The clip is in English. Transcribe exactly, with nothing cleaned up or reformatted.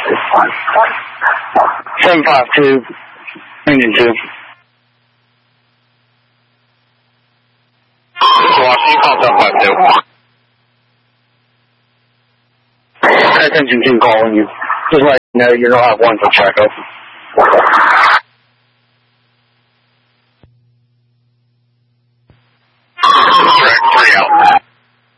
seven five two, Union two. Washington, call seven five two. Attention team calling you. Just let you know you don't have one for checkup.